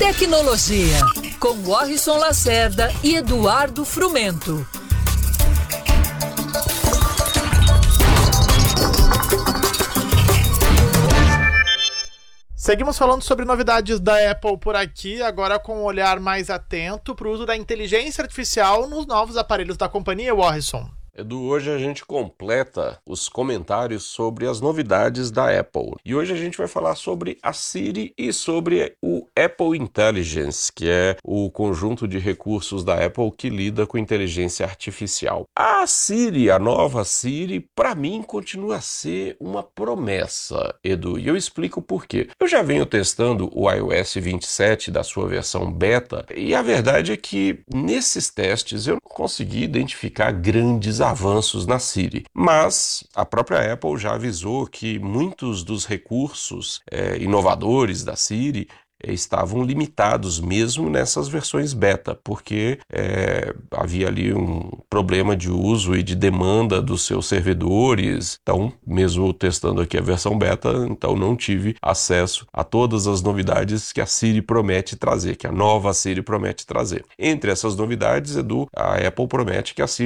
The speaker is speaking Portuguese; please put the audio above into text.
Tecnologia, com Warrison Lacerda e Eduardo Frumento. Seguimos falando sobre novidades da Apple por aqui, agora com um olhar mais atento para o uso da inteligência artificial nos novos aparelhos da companhia, Warrison. Edu, hoje a gente completa os comentários sobre as novidades da Apple. E hoje a gente vai falar sobre a Siri e sobre o Apple Intelligence, que é o conjunto de recursos da Apple que lida com inteligência artificial. A Siri, a nova Siri, para mim continua a ser uma promessa, Edu, e eu explico por quê. Eu já venho testando o iOS 27 da sua versão beta, e a verdade é que nesses testes eu não consegui identificar grandes avanços na Siri, mas a própria Apple já avisou que muitos dos recursos inovadores da Siri estavam limitados mesmo nessas versões beta, porque havia ali um problema de uso e de demanda dos seus servidores. Então, mesmo testando aqui a versão beta, então não tive acesso a todas as novidades que a Siri promete trazer, que a nova Siri promete trazer. Entre essas novidades, Edu, a Apple promete que a Siri